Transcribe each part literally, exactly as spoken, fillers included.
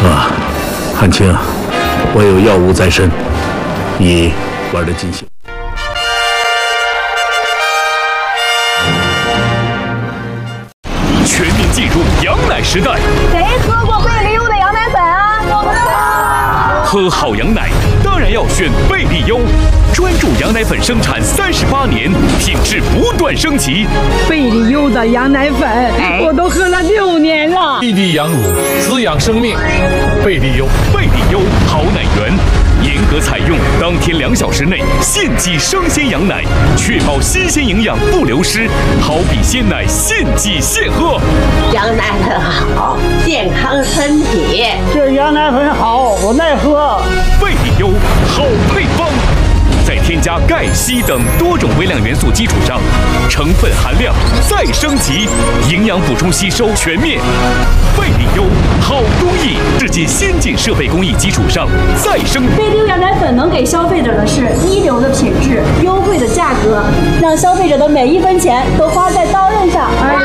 啊，汉卿，我有药物在身，你玩得尽兴。 全面进入羊奶时代。 谁喝过贝利优的羊奶粉啊？我不知道。 喝好羊奶当然要选贝利优，专注羊奶粉生产三十八年，品质不断升级。 贝利优的羊奶粉，我都喝了六年了。 滴滴羊乳，滋养生命。贝利优， 贝利优好奶源，严格采用当天两小时内现挤生鲜羊奶，确保新鲜营养不流失，好比鲜奶现挤现喝。 羊奶粉好，健康身体。 这羊奶粉好，我爱喝。 贝利优好配方。在添加钙、硒等多种微量元素基础上，成分含量再升级，营养补充吸收全面。贝利优好工艺，致敬先进设备工艺基础上再升。 贝利优羊奶粉能给消费者的是一流的品质、优惠的价格，让消费者的每一分钱都花在刀刃上。哎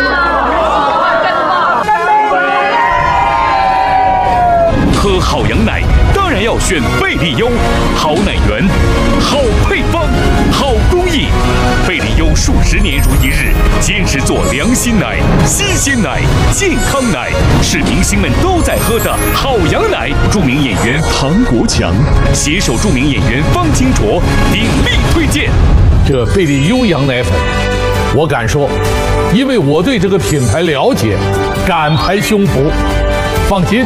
喝好羊奶当然要选贝利优，好奶源，好配方，好工艺。贝利优数十年如一日，坚持做良心奶、新鲜奶、健康奶，是明星们都在喝的好羊奶。著名演员唐国强携手著名演员方清卓鼎力推荐这贝利优羊奶粉。我敢说，因为我对这个品牌了解，敢拍胸脯，放心。